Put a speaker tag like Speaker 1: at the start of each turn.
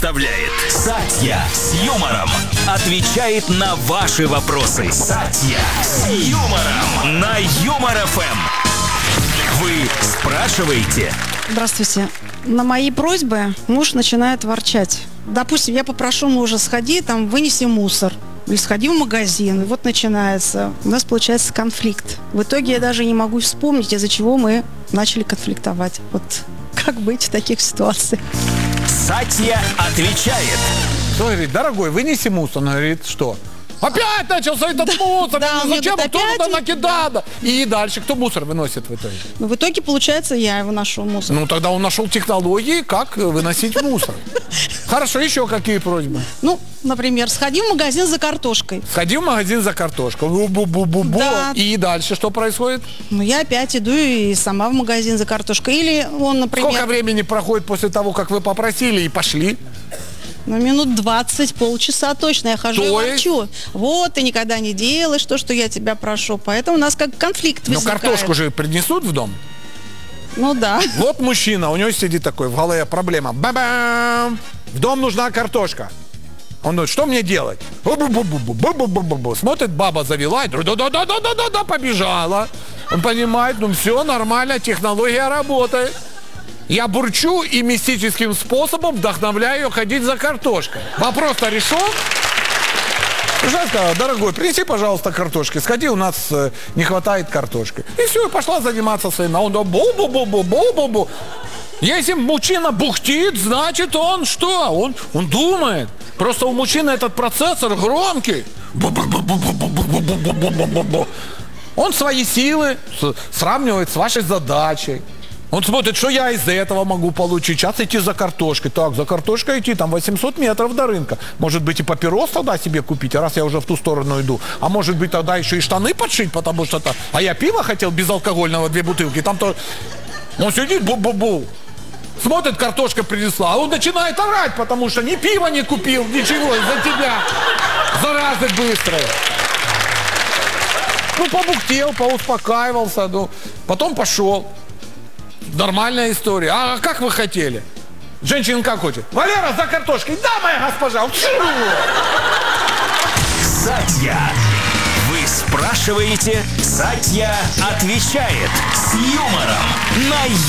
Speaker 1: представляет Сатья с юмором. Отвечает на ваши вопросы. Сатья с юмором на Юмор ФМ. Вы спрашиваете?
Speaker 2: Здравствуйте. На мои просьбы муж начинает ворчать. Допустим, я попрошу мужа: сходи, вынеси мусор. Или сходи в магазин. И вот начинается. У нас получается конфликт. В итоге я даже не могу вспомнить, из-за чего мы начали конфликтовать. Вот как быть в таких ситуациях?
Speaker 1: Сатья отвечает.
Speaker 3: Он говорит: дорогой, вынеси мусор. Он говорит: что? Опять начался этот мусор!
Speaker 2: Да,
Speaker 3: Зачем?
Speaker 2: мне
Speaker 3: Кто
Speaker 2: опять
Speaker 3: туда накидал? И дальше кто мусор выносит в итоге?
Speaker 2: В итоге, получается, я его ношу мусор.
Speaker 3: Ну, тогда он нашел технологии, как выносить мусор. Хорошо, еще какие просьбы?
Speaker 2: Например, сходи в магазин за картошкой.
Speaker 3: Сходи в магазин за картошкой. Бу-бу-бу-бу-бу.
Speaker 2: Да.
Speaker 3: И дальше что происходит?
Speaker 2: Я опять иду и сама в магазин за картошкой. Или он, например...
Speaker 3: Сколько времени проходит после того, как вы попросили и пошли?
Speaker 2: Минут 20, полчаса точно. Я хожу и ворчу. Вот, ты никогда не делаешь то, что я тебя прошу. Поэтому у нас как конфликт возникает.
Speaker 3: Но картошку же принесут в дом?
Speaker 2: Ну да.
Speaker 3: Вот мужчина, у него сидит такой, в голове проблема. Ба-бам! В дом нужна картошка. Он говорит: что мне делать? Бу-бу-бу-бу-бу-бу-бу-бу-бу. Смотрит, баба завела, да-да-да-да-да-да, побежала. Он понимает, все нормально, технология работает. Я бурчу и мистическим способом вдохновляю ее ходить за картошкой. Вопрос-то решен. Жена сказала: дорогой, принеси, пожалуйста, картошки. Сходи, у нас не хватает картошки. И все, и пошла заниматься своим. А он бу-бу-бу-бу-бу-бу-бу. Если мужчина бухтит, значит он что? Он думает. Просто у мужчины этот процессор громкий. Он свои силы сравнивает с вашей задачей. Он смотрит, что я из этого могу получить. Сейчас идти за картошкой. Так, за картошкой идти, 800 метров до рынка. Может быть, и папирос тогда себе купить, раз я уже в ту сторону иду. А может быть, тогда еще и штаны подшить, потому что... А я пиво хотел безалкогольного, 2 бутылки. Там то... Он сидит, бу-бу-бу. Смотрит, картошка принесла. А он начинает орать, потому что ни пива не купил, ничего из-за тебя. Заразы быстрые. Побухтел, поуспокаивался. Потом пошел. Нормальная история. А как вы хотели? Женщина как хочет? Валера, за картошкой. Да, моя госпожа.
Speaker 1: Сатья. Вы спрашиваете, Сатья отвечает с юмором на